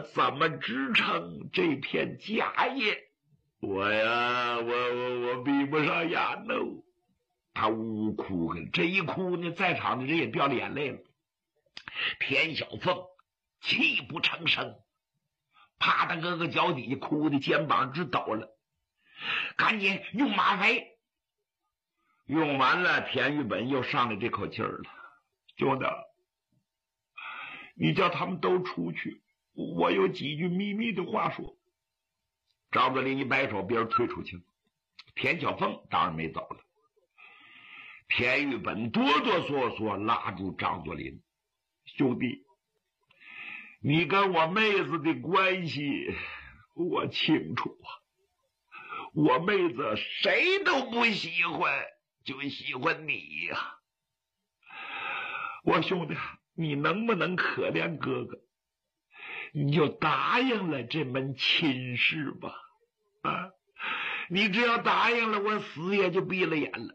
怎么支撑这片家业？我呀，我闭不上眼喽。他呜哭，这一哭呢，在场的人也掉了眼泪了。田小凤泣不成声，趴他哥哥脚底下哭的肩膀直抖了。赶紧用吗啡。用完了，田玉本又上来这口气儿了。兄弟，你叫他们都出去，我有几句秘密的话说。张作霖一摆手，别人退出去了。田小凤当然没走了。田玉本哆哆嗦嗦拉住张作霖：“兄弟，你跟我妹子的关系我清楚啊。我妹子谁都不喜欢，就喜欢你呀。我兄弟，你能不能可怜哥哥？你就答应了这门亲事吧。啊，你只要答应了，我死也就闭了眼了。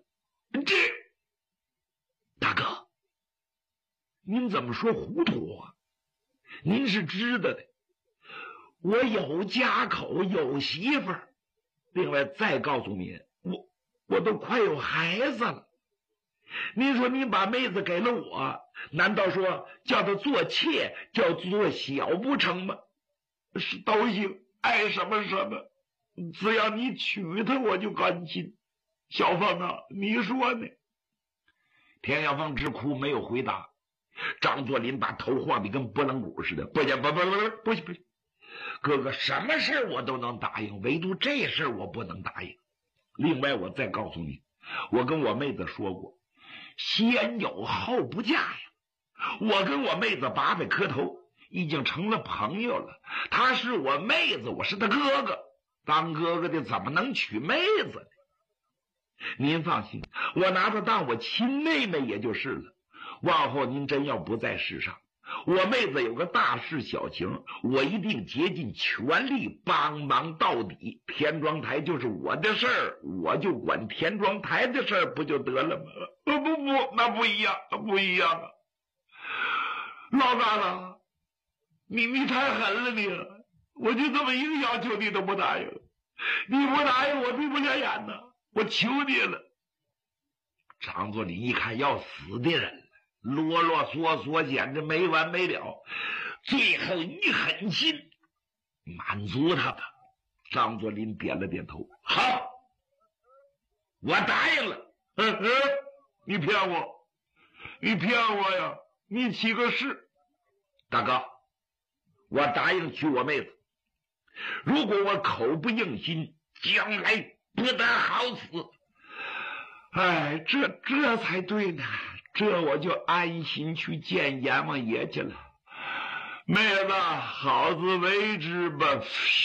大哥，您怎么说糊涂啊？您是知道的，我有家口，有媳妇儿。另外再告诉您，我都快有孩子了。您说您把妹子给了我，难道说叫她做妾，叫做小不成吗？是都行，爱什么什么，只要你娶她，我就甘心。小凤啊，你说呢？田小凤直哭，没有回答。张作霖把头晃得跟拨浪鼓似的。不行，不行，哥哥，什么事我都能答应，唯独这事我不能答应。另外我再告诉你，我跟我妹子说过，先有后不嫁呀。我跟我妹子八百磕头，已经成了朋友了。她是我妹子，我是她哥哥，当哥哥的怎么能娶妹子呢？您放心，我拿她当我亲妹妹也就是了。往后您真要不在世上，我妹子有个大事小情，我一定竭尽全力帮忙到底。田庄台就是我的事儿，我就管田庄台的事儿，不就得了吗？不，那不一样，不一样啊！老大了，你太狠了你！我就这么一个要求你都不答应，你不答应我闭不下眼呢，我求你了。张作霖一看要死的人了，啰啰嗦嗦，简直没完没了。最后一狠心，满足他吧。张作霖点了点头，好，我答应了。你骗我，你骗我呀！你起个誓。大哥，我答应娶我妹子，如果我口不应心，将来不得好死。哎，这才对呢，这我就安心去见阎王爷去了。妹子，好自为之吧。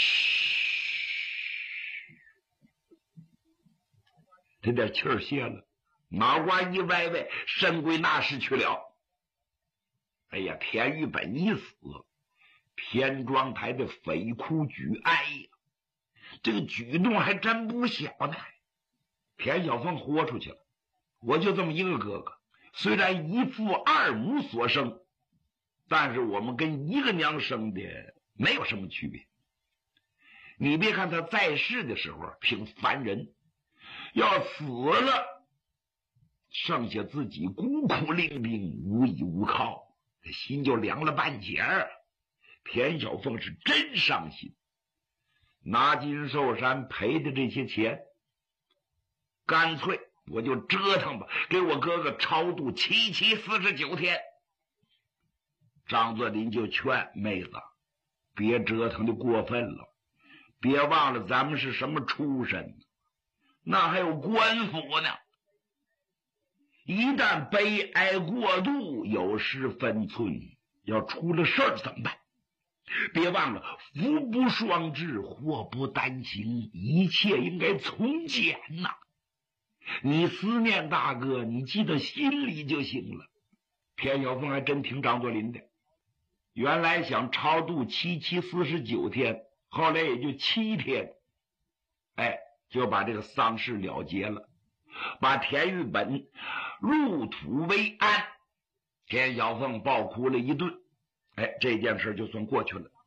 这点气儿泄了，脑瓜一歪歪，神归那时去了。哎呀，田玉本一死，田庄台的匪哭举哀呀，这个举动还真不小呢。田小凤豁出去了，我就这么一个哥哥，虽然一父二母所生，但是我们跟一个娘生的没有什么区别。你别看他在世的时候挺烦人，要死了，剩下自己孤苦伶仃，无依无靠，这心就凉了半截儿。田小凤是真伤心，拿金寿山赔的这些钱，干脆我就折腾吧，给我哥哥超度749天。张作霖就劝妹子，别折腾的过分了，别忘了咱们是什么出身，那还有官府呢。一旦悲哀过度，有失分寸，要出了事儿怎么办？别忘了，福不双至，祸不单行，一切应该从简呐。你思念大哥，你记到心里就行了。田小凤还真听张作霖的，原来想超度7749天，后来也就7天，就把这个丧事了结了，把田玉本入土为安。田小凤暴哭了一顿，这件事就算过去了。